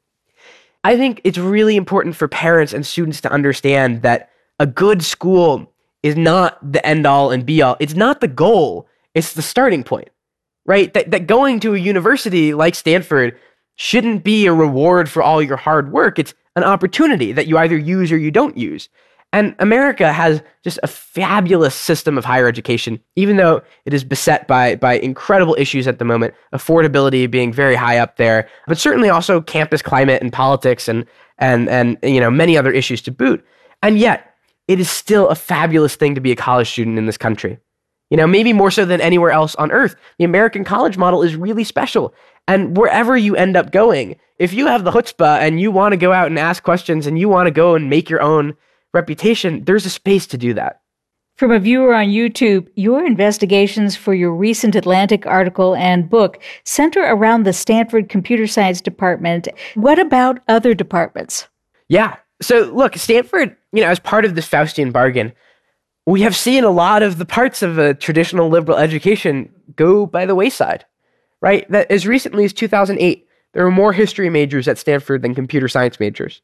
I think it's really important for parents and students to understand that a good school is not the end all and be all. It's not the goal. It's the starting point, right? That, that going to a university like Stanford shouldn't be a reward for all your hard work. It's an opportunity that you either use or you don't use. And America has just a fabulous system of higher education, even though it is beset by, by incredible issues at the moment, affordability being very high up there, but certainly also campus climate and politics and, and, and you know, many other issues to boot. And yet, it is still a fabulous thing to be a college student in this country. You know, maybe more so than anywhere else on earth. The American college model is really special. And wherever you end up going, if you have the chutzpah and you want to go out and ask questions and you want to go and make your own reputation, there's a space to do that. From a viewer on YouTube, your investigations for your recent Atlantic article and book center around the Stanford Computer Science Department. What about other departments? Yeah. So look, Stanford, you know, as part of this Faustian bargain, we have seen a lot of the parts of a traditional liberal education go by the wayside, right? That as recently as two thousand eight, there were more history majors at Stanford than computer science majors.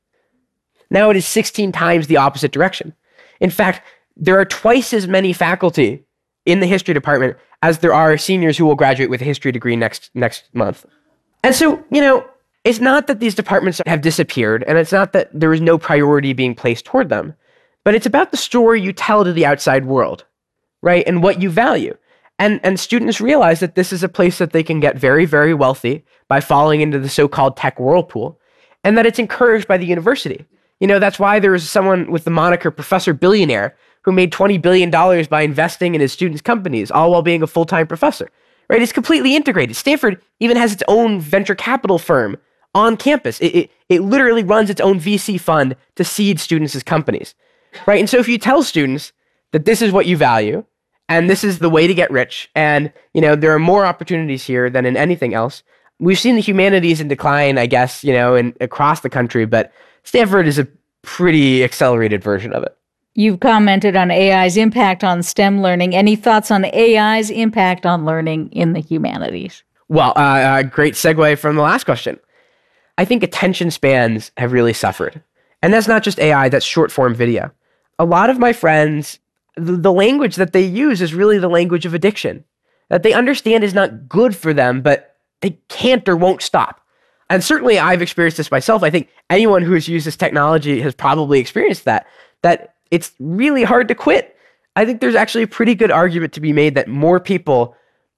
Now it is sixteen times the opposite direction. In fact, there are twice as many faculty in the history department as there are seniors who will graduate with a history degree next next month. And so, you know, it's not that these departments have disappeared, and it's not that there is no priority being placed toward them, but it's about the story you tell to the outside world, right? And what you value. And, and students realize that this is a place that they can get very, very wealthy by falling into the so-called tech whirlpool, and that it's encouraged by the university. You know, that's why there was someone with the moniker Professor Billionaire who made twenty billion dollars by investing in his students' companies, all while being a full-time professor, right? It's completely integrated. Stanford even has its own venture capital firm on campus. It, it, it literally runs its own V C fund to seed students' companies, right? And so if you tell students that this is what you value, and this is the way to get rich, and, you know, there are more opportunities here than in anything else. We've seen the humanities in decline, I guess, you know, in, across the country, but Stanford is a pretty accelerated version of it. You've commented on A I's impact on STEM learning. Any thoughts on A I's impact on learning in the humanities? Well, uh, uh, great segue from the last question. I think attention spans have really suffered. And that's not just A I, that's short form video. A lot of my friends, the, the language that they use is really the language of addiction, that they understand is not good for them, but they can't or won't stop. And certainly I've experienced this myself. I think anyone who has used this technology has probably experienced that, that it's really hard to quit. I think there's actually a pretty good argument to be made that more people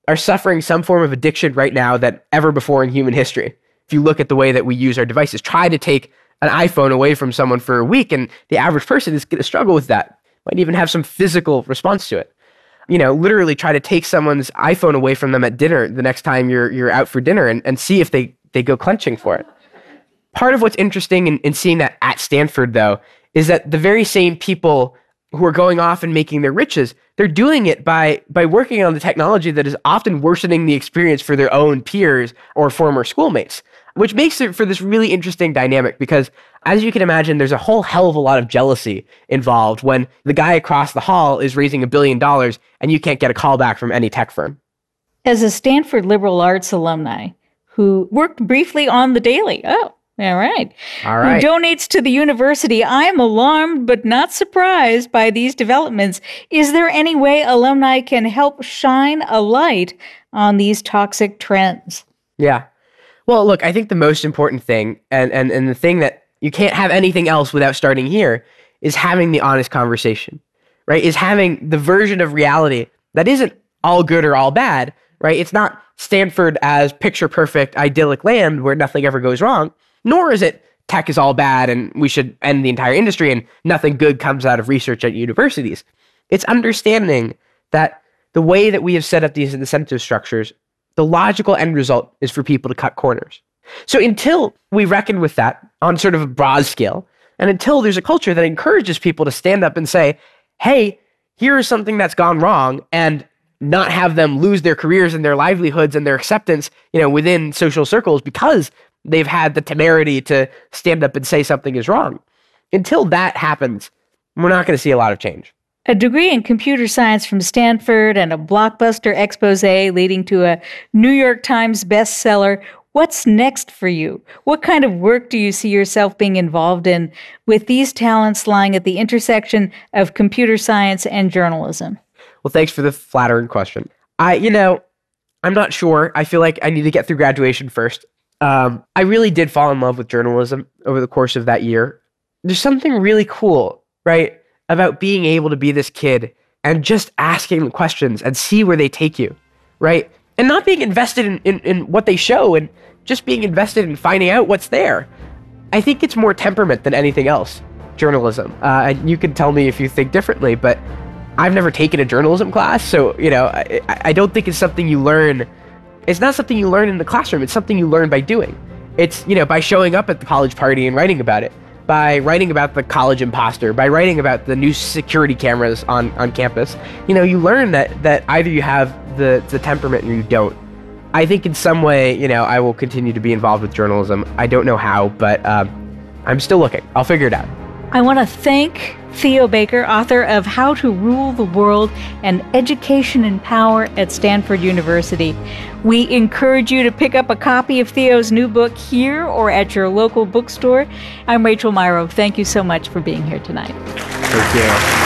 are suffering some form of addiction right now that ever before in human history. If you look at the way that we use our devices, try to take an iPhone away from someone for a week, and the average person is going to struggle with that. Might even have some physical response to it. You know, literally try to take someone's iPhone away from them at dinner the next time you're you're out for dinner and, and see if they, they go clenching for it. Part of what's interesting in, in seeing that at Stanford, though, is that the very same people who are going off and making their riches, they're doing it by by working on the technology that is often worsening the experience for their own peers or former schoolmates, which makes it for this really interesting dynamic because, as you can imagine, there's a whole hell of a lot of jealousy involved when the guy across the hall is raising a billion dollars and you can't get a call back from any tech firm. As a Stanford liberal arts alumni who worked briefly on The Daily, oh, all right. All right. Who donates to the university, I am alarmed but not surprised by these developments. Is there any way alumni can help shine a light on these toxic trends? Yeah. Well, look, I think the most important thing, and, and, and the thing that you can't have anything else without starting here, is having the honest conversation, right? Is having the version of reality that isn't all good or all bad, right? It's not Stanford as picture-perfect, idyllic land where nothing ever goes wrong. Nor is it tech is all bad and we should end the entire industry and nothing good comes out of research at universities. It's understanding that the way that we have set up these incentive structures, the logical end result is for people to cut corners. So until we reckon with that on sort of a broad scale, and until there's a culture that encourages people to stand up and say, hey, here is something that's gone wrong, and not have them lose their careers and their livelihoods and their acceptance, you know, within social circles because they've had the temerity to stand up and say something is wrong. Until that happens, we're not going to see a lot of change. A degree in computer science from Stanford and a blockbuster expose leading to a New York Times bestseller. What's next for you? What kind of work do you see yourself being involved in with these talents lying at the intersection of computer science and journalism? Well, thanks for the flattering question. I, you know, I'm not sure. I feel like I need to get through graduation first. Um, I really did fall in love with journalism over the course of that year. There's something really cool, right, about being able to be this kid and just asking questions and see where they take you, right? And not being invested in, in, in what they show and just being invested in finding out what's there. I think it's more temperament than anything else, journalism. Uh, and you can tell me if you think differently, but I've never taken a journalism class, so, you know, I, I don't think it's something you learn. It's not something you learn in the classroom. It's something you learn by doing. It's, you know, by showing up at the college party and writing about it, by writing about the college imposter, by writing about the new security cameras on, on campus. You know, you learn that that either you have the, the temperament or you don't. I think in some way, you know, I will continue to be involved with journalism. I don't know how, but um, I'm still looking. I'll figure it out. I want to thank Theo Baker, author of How to Rule the World and Education in Power at Stanford University. We encourage you to pick up a copy of Theo's new book here or at your local bookstore. I'm Rachel Myrow. Thank you so much for being here tonight. Thank you.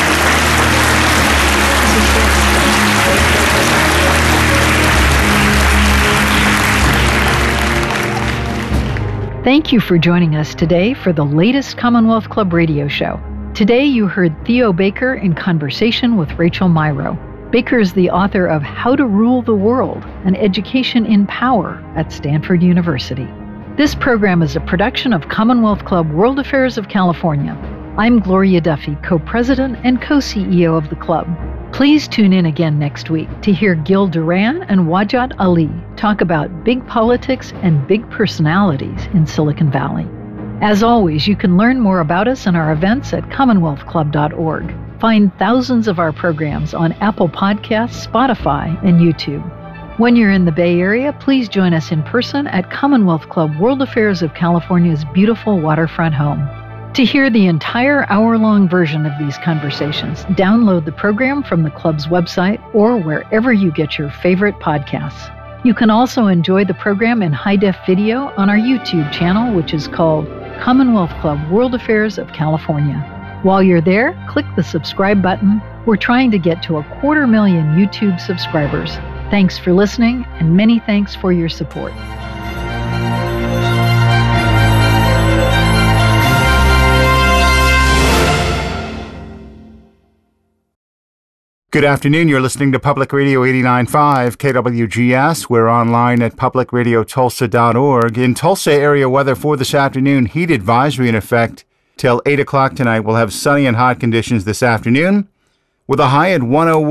Thank you for joining us today for the latest Commonwealth Club radio show. Today you heard Theo Baker in conversation with Rachel Myrow. Baker is the author of How to Rule the World, an Education in Power at Stanford University. This program is a production of Commonwealth Club World Affairs of California. I'm Gloria Duffy, co-president and co-C E O of the club. Please tune in again next week to hear Gil Duran and Wajat Ali talk about big politics and big personalities in Silicon Valley. As always, you can learn more about us and our events at commonwealth club dot org. Find thousands of our programs on Apple Podcasts, Spotify, and YouTube. When you're in the Bay Area, please join us in person at Commonwealth Club World Affairs of California's beautiful waterfront home. To hear the entire hour-long version of these conversations, download the program from the club's website or wherever you get your favorite podcasts. You can also enjoy the program in high-def video on our YouTube channel, which is called Commonwealth Club World Affairs of California. While you're there, click the subscribe button. We're trying to get to a quarter million YouTube subscribers. Thanks for listening, and many thanks for your support. Good afternoon. You're listening to Public Radio eighty-nine point five K W G S. We're online at public radio tulsa dot org. In Tulsa area weather for this afternoon, heat advisory in effect till eight o'clock tonight. We'll have sunny and hot conditions this afternoon with a high at one oh one.